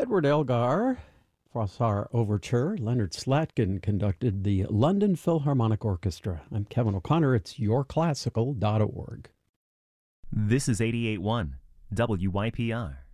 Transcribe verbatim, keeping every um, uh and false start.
Edward Elgar, Froissart Overture. Leonard Slatkin conducted the London Philharmonic Orchestra. I'm Kevin O'Connor. It's your classical dot org. This is eighty-eight point one W Y P R.